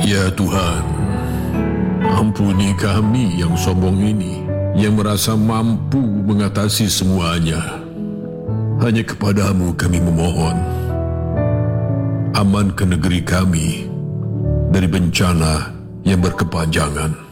Ya Tuhan, ampuni kami yang sombong ini, yang merasa mampu mengatasi semuanya. Hanya kepadamu kami memohon. Amankan negeri kami dari bencana yang berkepanjangan.